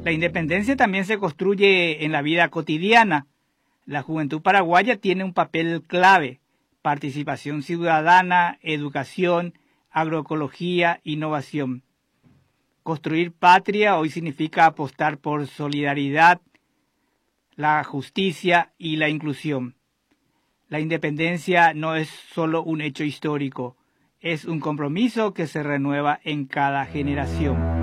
La independencia también se construye en la vida cotidiana. La juventud paraguaya tiene un papel clave: participación ciudadana, educación, agroecología, innovación. Construir patria hoy significa apostar por solidaridad, la justicia y la inclusión. La independencia no es solo un hecho histórico, es un compromiso que se renueva en cada generación.